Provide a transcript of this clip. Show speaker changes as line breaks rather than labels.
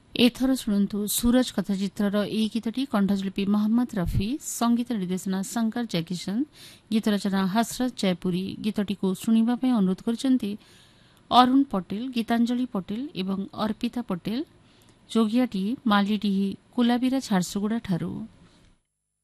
ଏଥର ଶୁଣନ୍ତୁ ସୁରଜ କଥାଚିତ୍ରର ଏହି ଗୀତଟି କଣ୍ଠଶିଳ୍ପୀ ମହମ୍ମଦ ରଫି, ସଙ୍ଗୀତ ନିର୍ଦ୍ଦେଶନା ଶଙ୍କର ଜୟକିଶନ, ଗୀତ ରଚନା ହସରତ ଜୟପୁରୀ। ଗୀତଟିକୁ ଶୁଣିବା ପାଇଁ ଅନୁରୋଧ କରିଛନ୍ତି ଅରୁଣ ପଟେଲ, ଗୀତାଞ୍ଜଳି ପଟେଲ ଏବଂ ଅର୍ପିତା ପଟେଲ। ଯୋଗିଆଟି ମାଲିଡିହି କୁଲାବିରା ଝାରସୁଗୁଡ଼ାଠାରୁ।